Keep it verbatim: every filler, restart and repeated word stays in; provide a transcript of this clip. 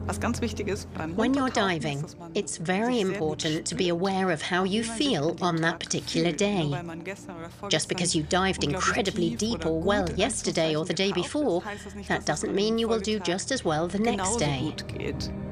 When you're diving, it's very important to be aware of how you feel on that particular day. Just because you dived incredibly deep or well yesterday or the day before, that doesn't mean you will do just as well the next day.